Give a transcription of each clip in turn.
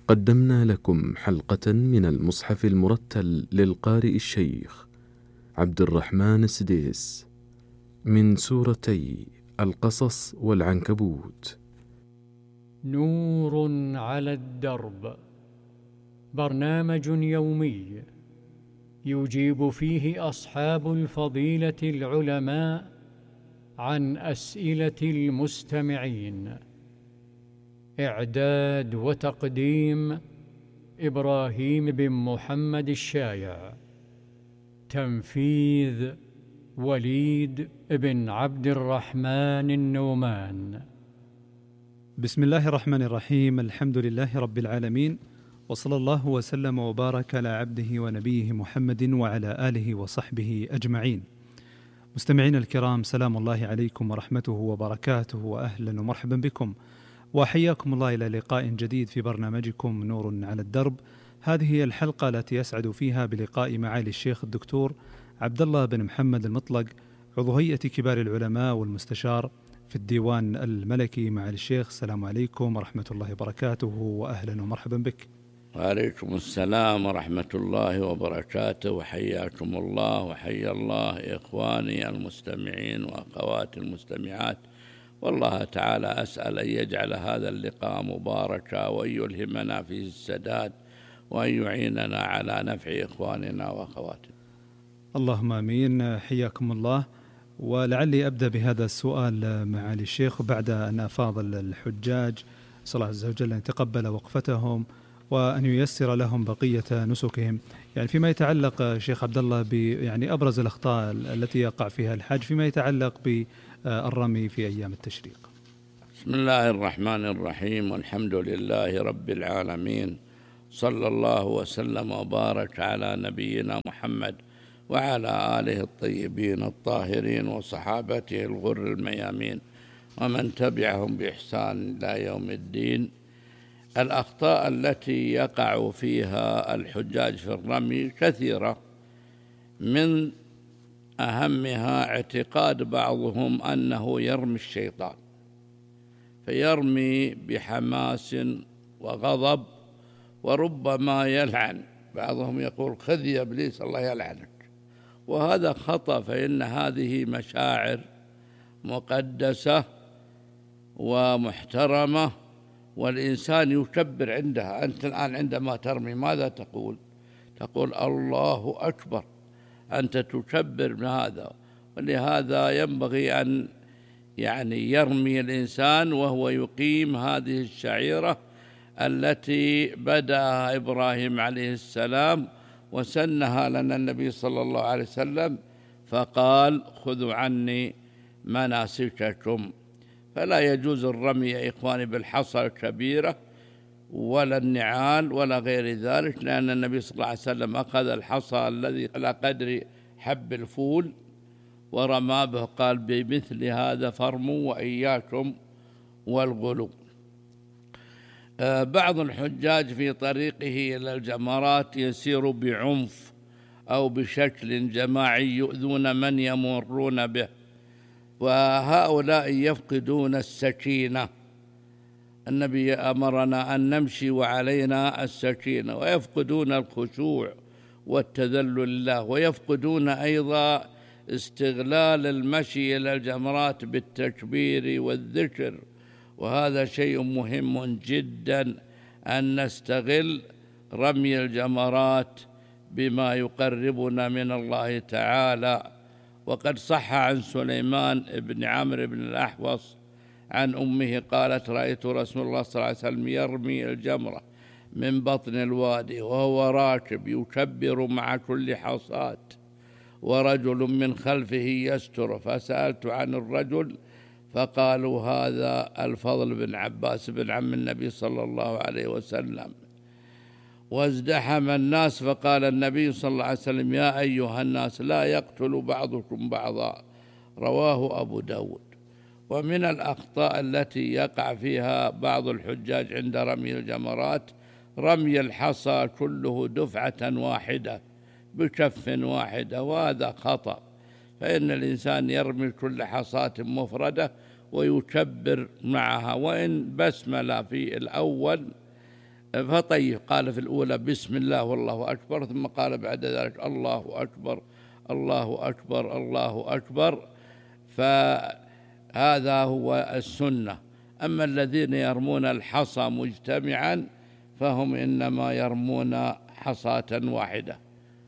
قدمنا لكم حلقة من المصحف المرتل للقارئ الشيخ عبد الرحمن السديس من سورتي القصص والعنكبوت. نور على الدرب، برنامج يومي يجيب فيه أصحاب الفضيلة العلماء عن أسئلة المستمعين. إعداد وتقديم إبراهيم بن محمد الشايع. تنفيذ وليد بن عبد الرحمن النومان. بسم الله الرحمن الرحيم. الحمد لله رب العالمين، وصلى الله وسلم وبارك على عبده ونبيه محمد وعلى آله وصحبه أجمعين. مستمعينا الكرام، سلام الله عليكم ورحمته وبركاته، وأهلا ومرحبا بكم، وحياكم الله إلى لقاء جديد في برنامجكم نور على الدرب. هذه هي الحلقة التي يسعد فيها بلقاء معالي الشيخ الدكتور عبد الله بن محمد المطلق، عضو هيئة كبار العلماء والمستشار في الديوان الملكي. معالي الشيخ، السلام عليكم ورحمة الله وبركاته، وأهلا ومرحبا بك. وعليكم السلام ورحمة الله وبركاته، وحياكم الله وحيا الله إخواني المستمعين وأخواتي المستمعات. والله تعالى أسأل أن يجعل هذا اللقاء مباركا، وأن يلهمنا فيه السداد، وأن يعيننا على نفع إخواننا وأخواتنا. اللهم آمين. حياكم الله. ولعلي أبدأ بهذا السؤال معالي الشيخ، وبعد أن أفاضل الحجاج صلى الله عز وجل أن يتقبل وقفتهم وأن ييسر لهم بقية نسكهم. يعني فيما يتعلق شيخ عبد الله يعني أبرز الأخطاء التي يقع فيها الحاج فيما يتعلق بالرمي في أيام التشريق. بسم الله الرحمن الرحيم، والحمد لله رب العالمين، صلى الله وسلم وبارك على نبينا محمد وعلى آله الطيبين الطاهرين وصحابته الغر الميامين ومن تبعهم بإحسان إلى يوم الدين. الأخطاء التي يقع فيها الحجاج في الرمي كثيرة، من أهمها اعتقاد بعضهم أنه يرمي الشيطان، فيرمي بحماس وغضب، وربما يلعن. بعضهم يقول خذ يا إبليس الله يلعنك، وهذا خطأ، فإن هذه مشاعر مقدسة ومحترمة، والإنسان يكبر عندها. أنت الآن عندما ترمي ماذا تقول؟ تقول الله أكبر، أنت تكبر بهذا. ولهذا ينبغي أن يرمي الإنسان وهو يقيم هذه الشعيرة التي بدأها إبراهيم عليه السلام وسنها لنا النبي صلى الله عليه وسلم، فقال خذوا عني مناسككم. فلا يجوز الرمي يا إخواني بالحصى الكبيرة ولا النعال ولا غير ذلك، لأن النبي صلى الله عليه وسلم أخذ الحصى الذي على قدر حب الفول ورمى به، قال بمثل هذا فارموا وإياكم والغلو. بعض الحجاج في طريقه إلى الجمرات يسير بعنف أو بشكل جماعي يؤذون من يمرون به، وهؤلاء يفقدون السكينة. النبي أمرنا أن نمشي وعلينا السكينة، ويفقدون الخشوع والتذلل لله، ويفقدون أيضا استغلال المشي إلى الجمرات بالتكبير والذكر. وهذا شيء مهم جدا، أن نستغل رمي الجمرات بما يقربنا من الله تعالى. وقد صح عن سليمان بن عمرو بن الأحوص عن أمه قالت رأيت رسول الله صلى الله عليه وسلم يرمي الجمرة من بطن الوادي وهو راكب يكبر مع كل حصاة، ورجل من خلفه يستر. فسألت عن الرجل فقالوا هذا الفضل بن عباس بن عم النبي صلى الله عليه وسلم. وازدحم الناس، فقال النبي صلى الله عليه وسلم يا أيها الناس لا يقتل بعضكم بعضا، رواه أبو داود. ومن الأخطاء التي يقع فيها بعض الحجاج عند رمي الجمرات رمي الحصى كله دفعة واحدة بكف واحدة، وهذا خطأ، فإن الإنسان يرمي كل حصاة مفردة ويكبر معها، وإن بسمل في الأول فطيب، قال في الأولى بسم الله والله أكبر، ثم قال بعد ذلك الله أكبر الله أكبر الله أكبر. فهذا هو السنة. أما الذين يرمون الحصى مجتمعا فهم إنما يرمون حصاة واحدة.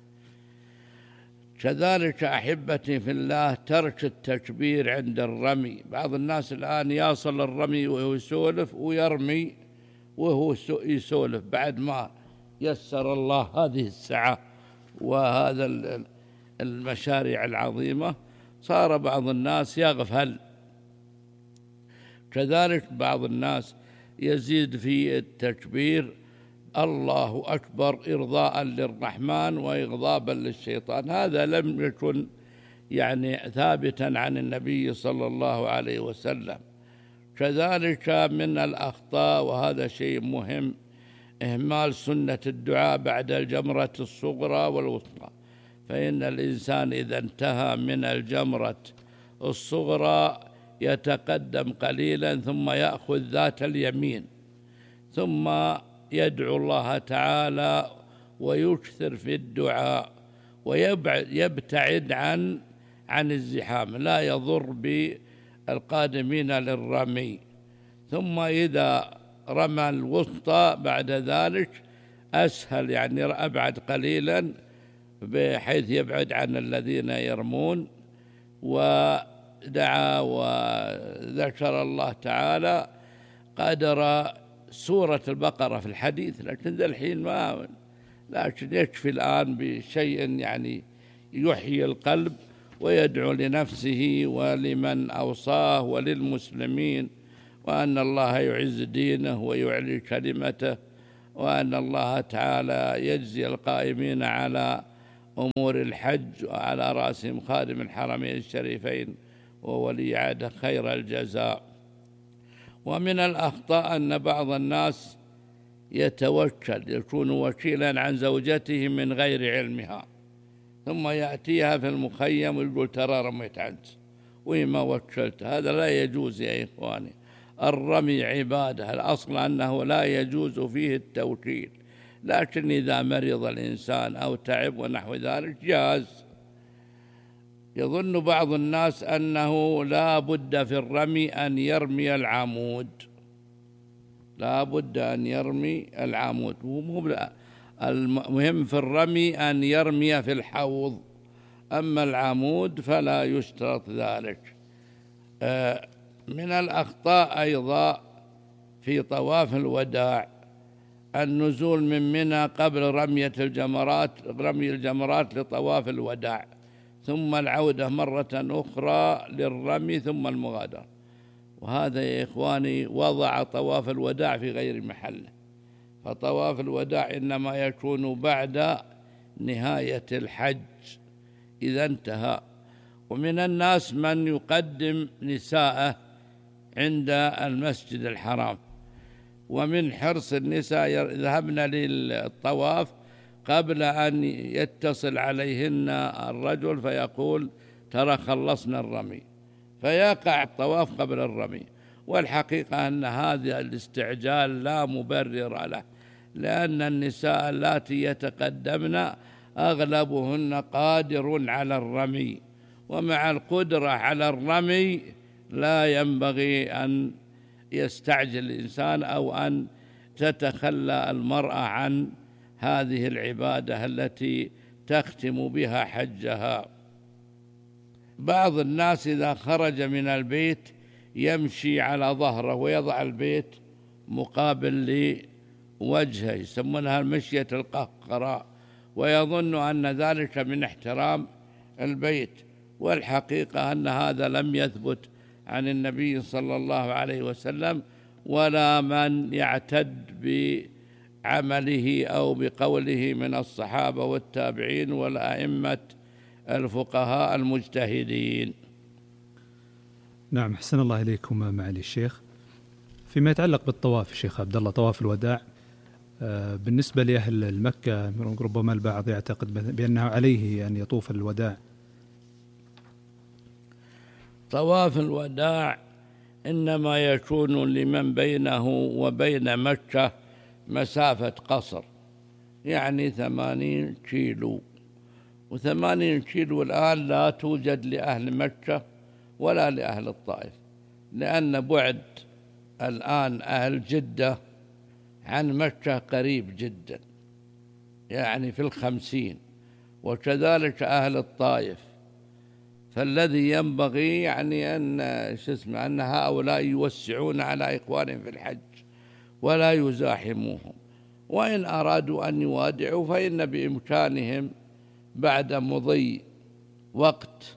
كذلك أحبتي في الله ترك التكبير عند الرمي. بعض الناس الآن يصل الرمي وهو يسولف ويرمي وهو يسولف بعد ما يسر الله هذه الساعة وهذا المشاريع العظيمة. صار بعض الناس يغفل. كذلك بعض الناس يزيد في التكبير الله أكبر إرضاء للرحمن وإغضابا للشيطان. هذا لم يكن ثابتا عن النبي صلى الله عليه وسلم. كذلك من الأخطاء، وهذا شيء مهم، إهمال سنة الدعاء بعد الجمرة الصغرى والوسطى. فإن الإنسان إذا انتهى من الجمرة الصغرى يتقدم قليلا ثم يأخذ ذات اليمين، ثم يدعو الله تعالى ويكثر في الدعاء ويبتعد عن الزحام، لا يضر بالقادمين للرمي. ثم إذا رمى الوسطى بعد ذلك أسهل، أبعد قليلا بحيث يبعد عن الذين يرمون، ودعا وذكر الله تعالى قدر سورة البقرة في الحديث. لكن ذا الحين لكن يكفي الآن بشيء يحيي القلب ويدعو لنفسه ولمن أوصاه وللمسلمين، وأن الله يعز دينه ويعلي كلمته، وأن الله تعالى يجزي القائمين على أمور الحج وعلى رأسهم خادم الحرمين الشريفين وولي عهده خير الجزاء. ومن الأخطاء أن بعض الناس يكون وكيلا عن زوجته من غير علمها، ثم يأتيها في المخيم ويقول ترى رميت عنك وما وكلت. هذا لا يجوز يا إخواني. الرمي عبادة، الأصل أنه لا يجوز فيه التوكيل، لكن إذا مرض الإنسان أو تعب ونحو ذلك جاز. يظن بعض الناس أنه لا بد في الرمي أن يرمي العمود، لا بد أن يرمي العمود. المهم في الرمي أن يرمي في الحوض، أما العمود فلا يشترط ذلك. من الأخطاء أيضا في طواف الوداع النزول من منى قبل رمي الجمرات لطواف الوداع، ثم العودة مرة أخرى للرمي ثم المغادرة. وهذا يا إخواني وضع طواف الوداع في غير محله. فطواف الوداع إنما يكون بعد نهاية الحج إذا انتهى. ومن الناس من يقدم نساءه عند المسجد الحرام، ومن حرص النساء يذهبن للطواف قبل أن يتصل عليهن الرجل فيقول ترى خلصنا الرمي، فيقع الطواف قبل الرمي. والحقيقة أن هذا الاستعجال لا مبرر له، لأن النساء اللاتي يتقدمن أغلبهن قادر على الرمي، ومع القدرة على الرمي لا ينبغي أن يستعجل الإنسان أو أن تتخلى المرأة عن هذه العبادة التي تختم بها حجها. بعض الناس إذا خرج من البيت يمشي على ظهره ويضع البيت مقابل لوجهه، يسمونها المشية القهقراء، ويظن أن ذلك من احترام البيت. والحقيقة أن هذا لم يثبت عن النبي صلى الله عليه وسلم ولا من يعتد بعمله أو بقوله من الصحابة والتابعين والأئمة الفقهاء المجتهدين. نعم، أحسن الله إليكم معالي الشيخ. فيما يتعلق بالطواف الشيخ عبد الله، طواف الوداع بالنسبة لأهل المكة ربما البعض يعتقد بأنه عليه أن يطوف الوداع. طواف الوداع إنما يكون لمن بينه وبين مكة مسافة قصر، يعني 80 كيلو. و80 كيلو الآن لا توجد لأهل مكة ولا لأهل الطائف، لأن بعد الآن أهل جدة عن مكة قريب جدا، يعني في 50، وكذلك أهل الطائف. فالذي ينبغي يعني أن هؤلاء يوسعون على إخوانهم في الحج ولا يزاحموهم، وإن أرادوا أن يوادعوا فإن بإمكانهم بعد مضي وقت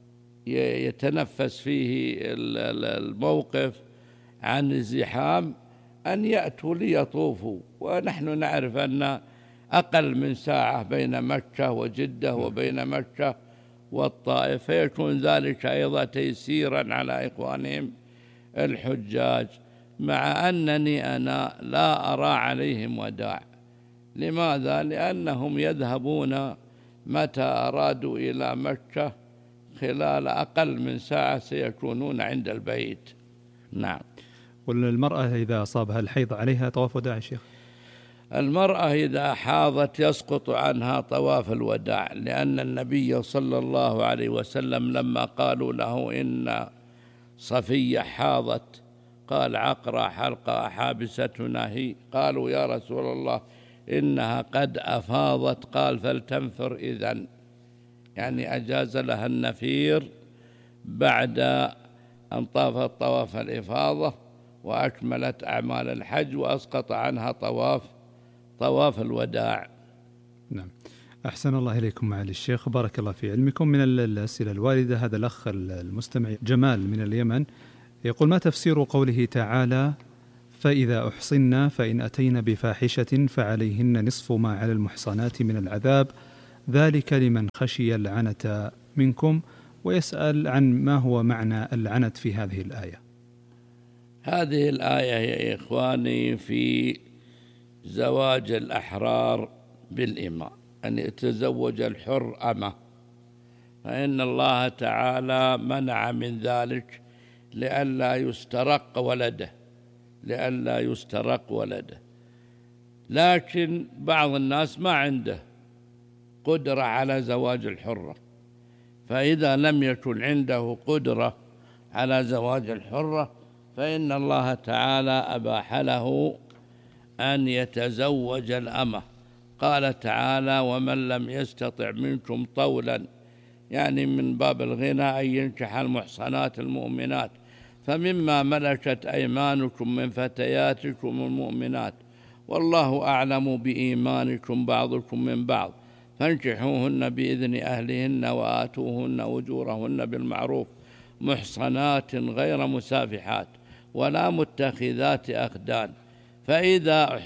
يتنفس فيه الموقف عن الزحام أن يأتوا ليطوفوا. ونحن نعرف أن أقل من ساعة بين مكة وجدة وبين مكة والطائف، فيكون ذلك أيضا تيسيرا على إخوانهم الحجاج، مع أنني أنا لا أرى عليهم وداع. لماذا؟ لأنهم يذهبون متى أرادوا إلى مكة خلال أقل من ساعة سيكونون عند البيت. نعم. والمرأة إذا أصابها الحيض عليها طواف وداع يا شيخ؟ المرأة إذا حاضت يسقط عنها طواف الوداع، لأن النبي صلى الله عليه وسلم لما قالوا له إن صفية حاضت قال عقرى حلقة حابستنا هي، قالوا يا رسول الله إنها قد أفاضت، قال فلتنفر إذن، يعني أجاز لها النفير بعد أن طافت طواف الإفاضة وأكملت أعمال الحج، وأسقط عنها طواف الوداع. نعم. أحسن الله إليكم معالي الشيخ، بارك الله في علمكم. من الأسئلة الواردة هذا الأخ المستمع جمال من اليمن يقول: ما تفسير قوله تعالى: فإذا أحصنا فإن أتينا بفاحشة فعليهن نصف ما على المحصنات من العذاب، ذلك لمن خشي العنة منكم. ويسأل عن ما هو معنى العنت في هذه الآية. هذه الآية يا إخواني في زواج الأحرار بالإماء، أن يتزوج الحر أمة، فإن الله تعالى منع من ذلك لئلا يسترق ولده. لكن بعض الناس ما عنده قدرة على زواج الحرة، فإذا لم يكن عنده قدرة على زواج الحرة فإن الله تعالى أباح له أن يتزوج الأمة. قال تعالى: ومن لم يستطع منكم طولا، يعني من باب الغنى أن ينكح المحصنات المؤمنات، فمما ملكت أيمانكم من فتياتكم المؤمنات، والله أعلم بإيمانكم بعضكم من بعض، فانكحوهن بإذن أهلهن وآتوهن أجورهن بالمعروف محصنات غير مسافحات ولا متخذات أخدان. فإذا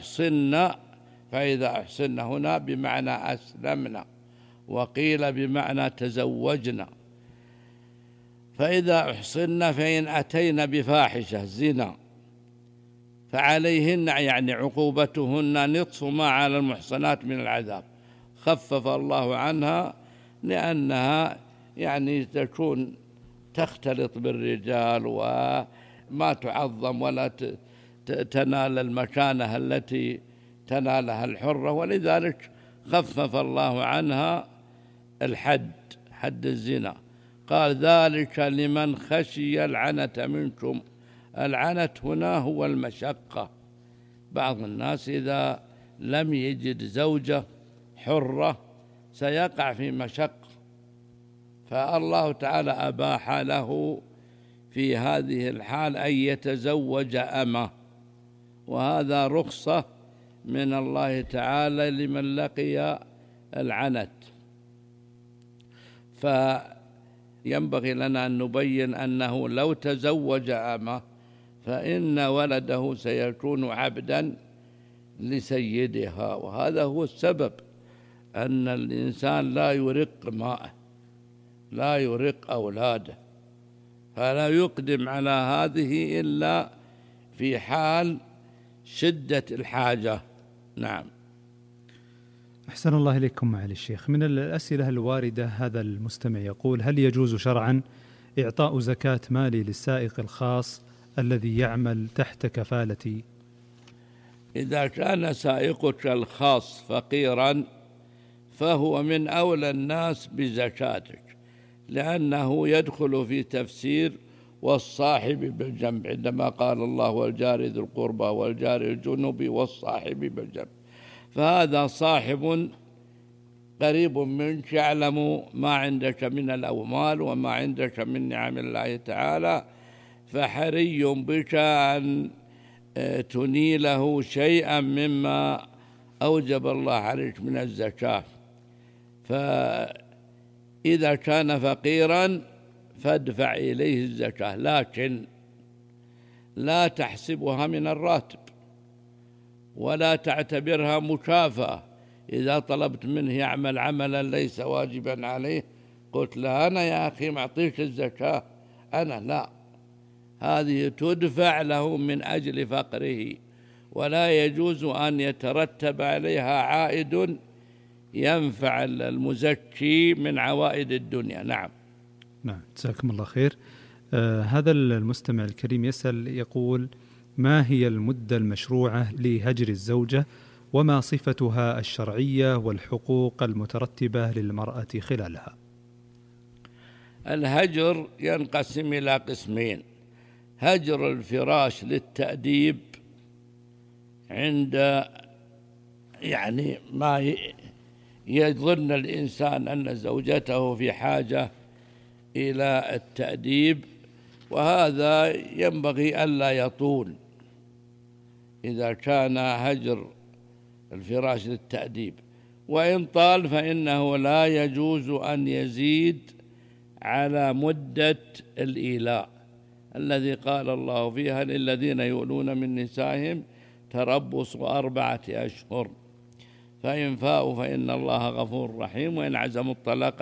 أحصن هنا بمعنى أسلمنا، وقيل بمعنى تزوجنا. فإذا أحصن فإن أتينا بفاحشة زنا فعليهن، يعني عقوبتهن نصف ما على المحصنات من العذاب. خفف الله عنها لأنها يعني تكون تختلط بالرجال وما تعظم ولا تنال المكانة التي تنالها الحرة، ولذلك خفف الله عنها حد الزنا. قال: ذلك لمن خشي العنة منكم. العنة هنا هو المشقة. بعض الناس إذا لم يجد زوجة حرة سيقع في مشقة، فالله تعالى أباح له في هذه الحال أن يتزوج أمة، وهذا رخصة من الله تعالى لمن لقي العنت. فينبغي لنا أن نبين أنه لو تزوج أمة فإن ولده سيكون عبدا لسيدها، وهذا هو السبب أن الإنسان لا يرق ماءه، لا يرق أولاده، فلا يقدم على هذه إلا في حال شدة الحاجة. نعم. أحسن الله إليكم معالي الشيخ. من الأسئلة الواردة هذا المستمع يقول: هل يجوز شرعا إعطاء زكاة مالي للسائق الخاص الذي يعمل تحت كفالتي؟ إذا كان سائقك الخاص فقيرا فهو من أولى الناس بزكاتك، لأنه يدخل في تفسير والصاحب بالجنب، عندما قال الله والجار ذي القربى والجار الجنب والصاحب بالجنب، فهذا صاحب قريب منك يعلم ما عندك من الأموال وما عندك من نعم الله تعالى، فحري بك أن تنيله شيئا مما أوجب الله عليك من الزكاة. فإذا كان فقيرا فادفع إليه الزكاة، لكن لا تحسبها من الراتب ولا تعتبرها مكافأة. إذا طلبت منه يعمل عملا ليس واجبا عليه قلت له أنا يا أخي معطيك الزكاة، أنا لا، هذه تدفع له من أجل فقره، ولا يجوز أن يترتب عليها عائد ينفع المزكي من عوائد الدنيا. نعم. جزاكم الله خير. هذا المستمع الكريم يسأل يقول: ما هي المدة المشروعة لهجر الزوجة، وما صفتها الشرعية والحقوق المترتبة للمرأة خلالها؟ الهجر ينقسم إلى قسمين: هجر الفراش للتأديب عند ما يظن الإنسان أن زوجته في حاجة إلى التأديب، وهذا ينبغي ألا يطول إذا كان هجر الفراش للتأديب، وإن طال فإنه لا يجوز أن يزيد على مدة الإيلاء الذي قال الله فيها: للذين يؤلون من نسائهم تربص 4 أشهر، فإن فاءوا فإن الله غفور رحيم، وإن عزموا الطلاق